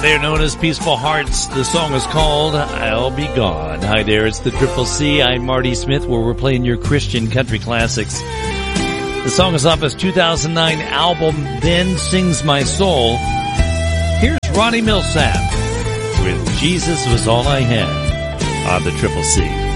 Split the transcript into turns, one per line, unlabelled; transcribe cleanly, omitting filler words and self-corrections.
They're known as Peaceful Hearts. The song is called I'll Be Gone. Hi there, it's the Triple C. I'm Marty Smith, where we're playing your Christian country classics. The song is off his 2009 album, Then Sings My Soul. Here's Ronnie Milsap with Jesus Was All I Had on the Triple C.